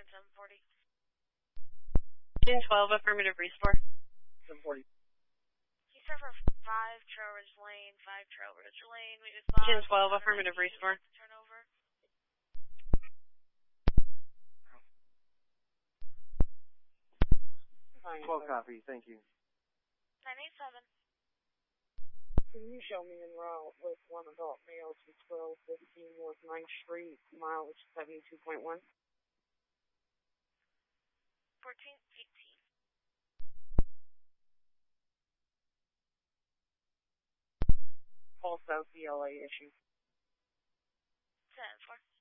and 740. 10-12, affirmative, restore. 740. He's for 5 Trailridge Lane, 5 Trailridge Lane. We just lost. 10-12, affirmative, restore. Turnover. Fine. 12 copy, thank you. 987. Can you show me en route with one adult male to 1215 North 9th Street, mileage 72.1? 1418. Also CLA issue. 10-4.